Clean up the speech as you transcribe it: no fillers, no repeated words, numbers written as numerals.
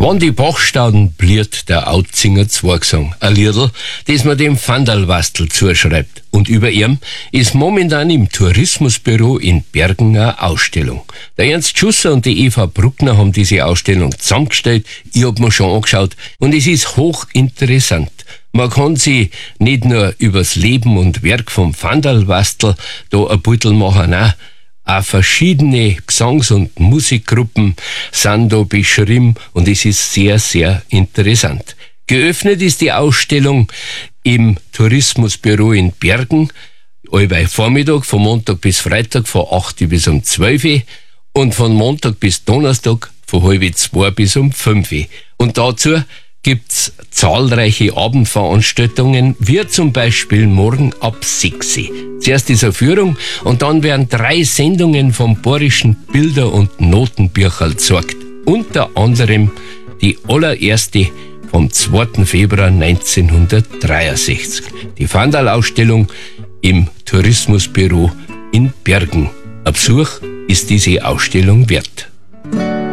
Wann die Bachstauden blüht, der Autzinger Zwergsang. Ein Liedl, das man dem Vandalwastel zuschreibt. Und über ihm ist momentan im Tourismusbüro in Bergen eine Ausstellung. Der Ernst Schusser und die Eva Bruckner haben diese Ausstellung zusammengestellt. Ich hab mir schon angeschaut und es ist hochinteressant. Man kann sich nicht nur übers Leben und Werk vom Vandalwastel da ein Beutel machen, nein. Auch verschiedene Gesangs- und Musikgruppen sind da beschrieben und es ist sehr, sehr interessant. Geöffnet ist die Ausstellung im Tourismusbüro in Bergen, allweil Vormittag, von Montag bis Freitag, von 8 bis um 12 und von Montag bis Donnerstag, von 1:30 bis um 5. Und dazu gibt's zahlreiche Abendveranstaltungen, wie zum Beispiel morgen ab 6. Zuerst ist eine Führung und dann werden 3 Sendungen vom Bayerischen Bilder- und Notenbücherl gezeigt. Unter anderem die allererste vom 2. Februar 1963. Die Vandal-Ausstellung im Tourismusbüro in Bergen. Ein Besuch ist diese Ausstellung wert.